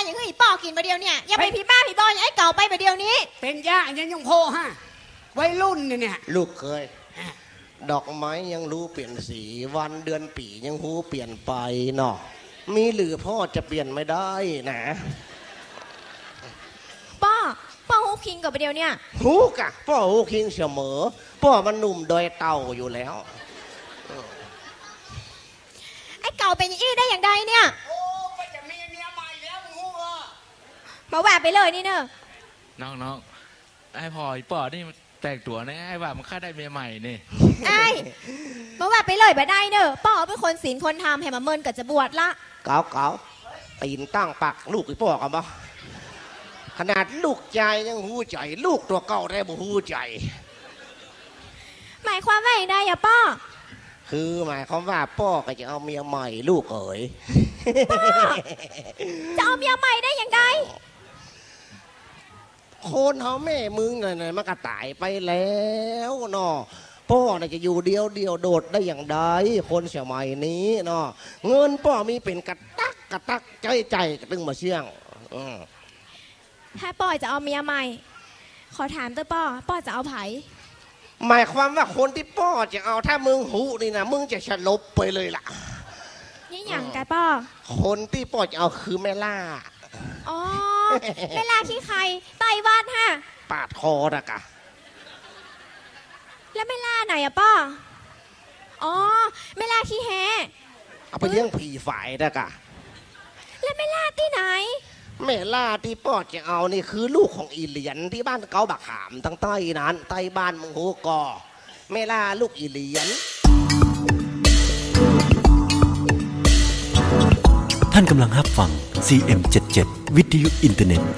อย่างให้ป้อกินมาเดียวเนี่ยอย่าไปพี่บ้าพี่บออย่างไอ้เก่าไปมาเดียวนี้เป็นย่ายังโพฮะวัยรุ่นเนี่ยลูกเคยดอกไม้ยังรู้เปลี่ยนสีวันเดือนปียังหูเปลี่ยนไปเนาะมีหรือพ่อจะเปลี่ยนไม่ได้นะป้อหูคิงกับมาเดียวเนี่ยหูกะพ่อหูคิงเสมอพ่อมันหนุ่มโดยเต่าอยู่แล้วไอ้เก่าเป็นอย่างอี้ได้อย่างใดเนี่ยโอ้มันจะมีเมียใหม่แล้วมึงหูมาแหวกไปเลยนี่เนอะน้องไอ้พอปอนี่แต่งตัวนะไอ้ว่ามันค่าได้เมียใหม่นี่ไอ้มาแหวกไปเลยไปได้เนอะป้อเป็นคนศีลคนทำให้มาเมินกับจะบวชละเก๋าตีนตั้งปักลูกไอ้พ่อกันปะขนาดลูกใจยังหูใจลูกตัวเก่าได้บ่หูใจหมายความว่าอย่างไรอะป้อคือหมายความว่าพ่อก็จะเอาเมียใหม่ลูกเอ๋ยจะเอาเมียใหม่ได้อย่างไรคนเขาแม่มึงหน่อยมันก็ตายไปแล้วเนาะพ่อน่ะจะอยู่เดียวโดดได้อย่างใดคนสมัยนี้เนาะเงินพ่อมีเป็นกระตักใจกระตึงมาเชี่ยงถ้าป้อจะเอาเมียใหม่ขอถามเต้ป้อจะเอาไผหมายความว่าคนที่พ่อจะเอาถ้ามึงหูนี่นะมึงจะสลบไปเลยล่ะนี่อย่างไงป้อคนที่พ่อจะเอาคือแม่ล่าอ๋อแม่ล่าขี้ใครไต้หวันฮะปาดคอนะกะแล้วแม่ล่าไหนอะป้ออ๋อแม่ล่าขี้แฮเอาไปเลี้ยงผีฝ่ายนะกะแล้วแม่ล่าที่ไหนแม่ล่าที่พ่อจะเอานี่คือลูกของอีเหลียนที่บ้านเกาบักขามตั้งใต้นั้นใต้บ้านมึงโหกอแม่ล่าลูกอีเหลียนท่านกำลังรับฟัง CM77 วิทยุอินเทอร์เน็ต